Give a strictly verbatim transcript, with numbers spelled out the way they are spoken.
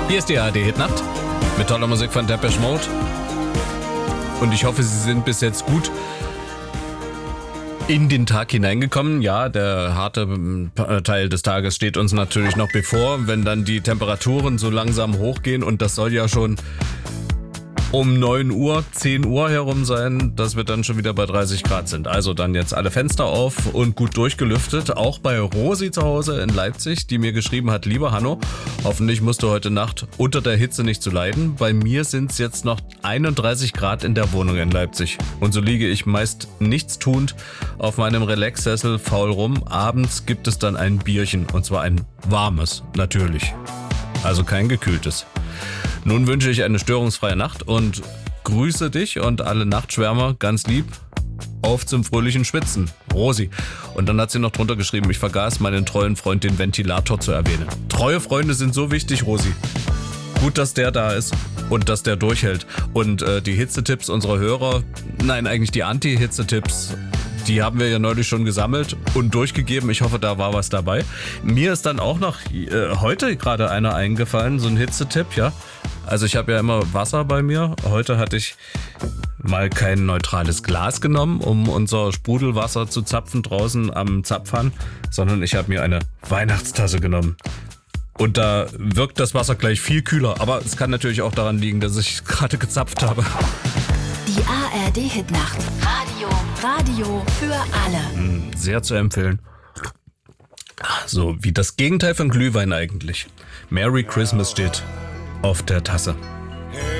Hier ist die A R D-Hitnacht mit toller Musik von Depeche Mode. Und ich hoffe, Sie sind bis jetzt gut in den Tag hineingekommen. Ja, der harte Teil des Tages steht uns natürlich noch bevor, wenn dann die Temperaturen so langsam hochgehen. Und das soll ja schon um neun Uhr, zehn Uhr herum sein, dass wir dann schon wieder bei dreißig Grad sind. Also dann jetzt alle Fenster auf und gut durchgelüftet. Auch bei Rosi zu Hause in Leipzig, die mir geschrieben hat, lieber Hanno, hoffentlich musst du heute Nacht unter der Hitze nicht zu leiden. Bei mir sind es jetzt noch einunddreißig Grad in der Wohnung in Leipzig. Und so liege ich meist nichtstuend auf meinem Relax-Sessel faul rum. Abends gibt es dann ein Bierchen, und zwar ein warmes, natürlich. Also kein gekühltes. Nun wünsche ich eine störungsfreie Nacht und grüße dich und alle Nachtschwärmer ganz lieb. Auf zum fröhlichen Schwitzen, Rosi. Und dann hat sie noch drunter geschrieben, ich vergaß meinen treuen Freund, den Ventilator, zu erwähnen. Treue Freunde sind so wichtig, Rosi. Gut, dass der da ist und dass der durchhält. Und äh, die Hitzetipps unserer Hörer, nein, eigentlich die Anti-Hitzetipps, die haben wir ja neulich schon gesammelt und durchgegeben. Ich hoffe, da war was dabei. Mir ist dann auch noch äh, heute gerade einer eingefallen, so ein Hitzetipp, ja. Also ich habe ja immer Wasser bei mir. Heute hatte ich mal kein neutrales Glas genommen, um unser Sprudelwasser zu zapfen draußen am Zapfhahn, sondern ich habe mir eine Weihnachtstasse genommen. Und da wirkt das Wasser gleich viel kühler. Aber es kann natürlich auch daran liegen, dass ich gerade gezapft habe. Die A R D-Hitnacht. Radio. Radio für alle. Sehr zu empfehlen. So wie das Gegenteil von Glühwein eigentlich. Merry Christmas steht auf der Tasse.